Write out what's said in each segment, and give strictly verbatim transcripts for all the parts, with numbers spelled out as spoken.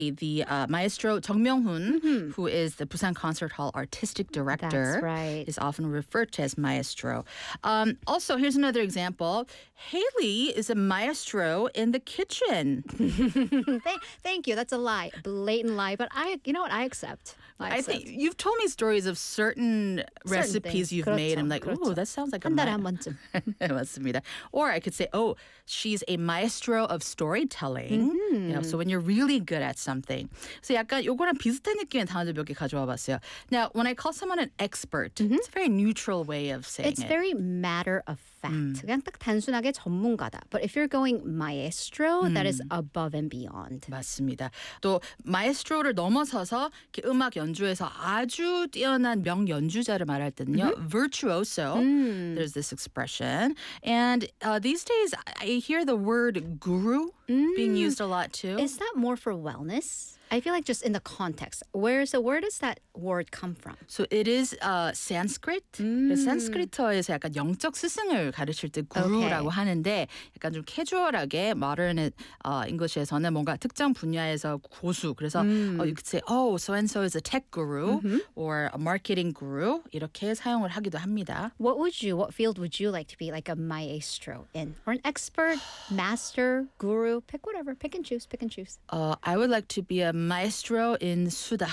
The uh, maestro Jung Myung-hoon, Mm-hmm. who is the Busan Concert Hall artistic director, That's right. is often referred to as maestro. Um, also, here's another example. Haley is a maestro in the kitchen. thank, thank you. That's a lie, blatant lie. But I, you know what? I accept. I, I accept. think you've told me stories of certain, recipes things. you've 그렇죠, made. I'm like, 그렇죠. oh, that sounds like a 한 달에 ma- 한 번쯤. 맞습니다. Or I could say, oh, she's a maestro of storytelling. You know, so when you're really good at something. So 약간 요거랑 비슷한 느낌의 단어들 몇 개 가져와 봤어요. Now, when I call someone an expert, it's a very neutral way of saying It's it. very matter of fact. 그냥 딱 단순하게 전문가다. But if you're going maestro, that is above and beyond. 맞습니다. 또 마에스트로를 넘어서서 이렇게 음악 연주에서 아주 뛰어난 명연주자를 말할 때는요, virtuoso. There's this expression, and uh, these days I hear the word guru being used a lot too. Is that more for wellness? I feel like just in the context. Where so where does that word come from? So it is uh, Sanskrit. 그래서 산스크리트어에서 약간 영적 스승을 가르칠 때 구루라고 Okay. 하는데 약간 좀 캐주얼하게 modern uh, English에서는 뭔가 특정 분야에서 고수. 그래서 uh, you could say, oh, so and so is a tech guru or a marketing guru 이렇게 사용을 하기도 합니다. What would you, what field would you like to be like a maestro in? Or an expert, master, guru, pick whatever, pick and choose, pick and choose. Uh, I would like to be a maestro in 수다.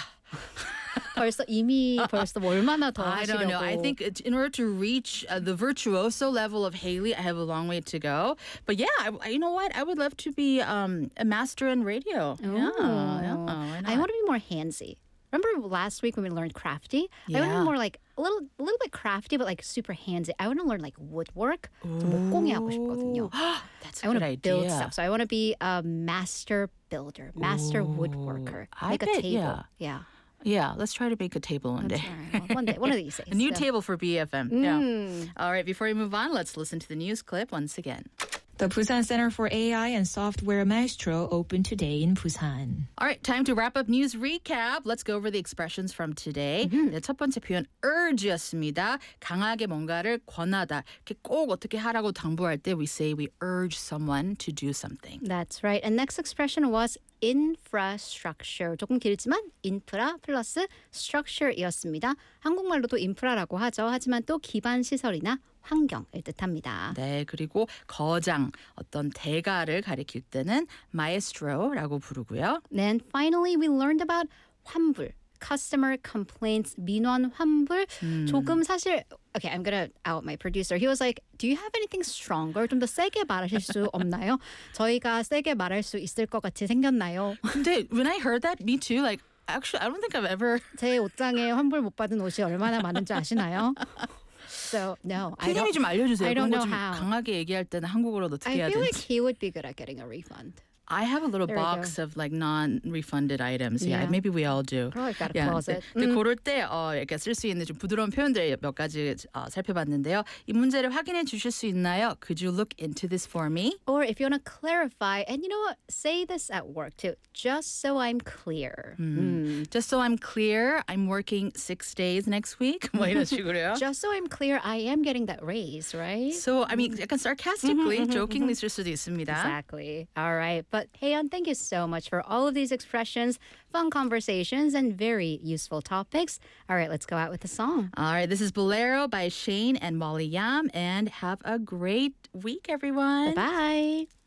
벌써 이미 벌써 뭐 얼마나 더 I don't know. I 하시려고. think it, in order to reach uh, the virtuoso level of Haley, I have a long way to go. But yeah, I, I- you know what? I would love to be um, a master in radio. Yeah, yeah, why I not? want to be more handsy. Remember last week when we learned crafty? I want to Yeah. be more like a little, a little bit crafty, but like super handsy. I want to learn like woodwork. 저 목공이 하고 싶거든요. That's I a want good to build idea. stuff. So I want to be a master builder, master woodworker. I Make a bet, table. yeah. Yeah. Yeah, let's try to make a table one day. All right. Well, one day, one of these days. A new So- table for B F M. Yeah. All right, before we move on, let's listen to the news clip once again. The Busan Center for A I and Software Maestro opened today in Busan. All right, time to wrap up news recap. Let's go over the expressions from today. 네, 첫 번째 표현 urge였습니다. 강하게 뭔가를 권하다. 이렇게 꼭 어떻게 하라고 당부할 때 we say we urge someone to do something. That's right. And next expression was infrastructure. 조금 길지만 인프라 플러스 structure이었습니다. 한국말로도 인프라라고 하죠. 하지만 또 기반 시설이나 환경을 뜻합니다. 네, 그리고 거장, 어떤 대가를 가리킬 때는 maestro라고 부르고요. Then finally we learned about 환불. Customer complaints, 민원 환불. 조금 사실 Okay, I'm gonna out my producer. He was like, "Do you have anything stronger? 좀 더 세게 말하실 수 없나요? 저희가 세게 말할 수 있을 것 같이 생겼나요?" 근데 when I heard that, me too, like, actually, I don't think I've ever... 제 옷장에 환불 못 받은 옷이 얼마나 많은지 아시나요? So no, I 피디님이 don't. 좀 알려주세요. I don't 그런 거 know 좀 how. 강하게 얘기할 때는 한국어로 어떻게 I 해야 feel like 되는지. he would be good at getting a refund. I have a little There we box of like non-refunded items. Yeah, Yeah. maybe we all do. Probably got a Yeah. closet. 근데 그럴 때 어, 이렇게 쓸 수 있는 좀 부드러운 표현들 몇 가지 어, 살펴봤는데요. 이 문제를 확인해 주실 수 있나요? Could you look into this for me? Or if you want to clarify, and you know what, say this at work too, just so I'm clear. 음. Just so I'm clear, I'm working six days next week. 뭐 이런 식으로요. Just so I'm clear, I am getting that raise, right? So, I mean, 약간 sarcastically, jokingly 쓸 수도 있습니다. Exactly. All right. But Haeyeon, thank you so much for all of these expressions, fun conversations, and very useful topics. All right, let's go out with a song. All right, this is Bolero by Shane and Molly Yam, and have a great week, everyone. Bye.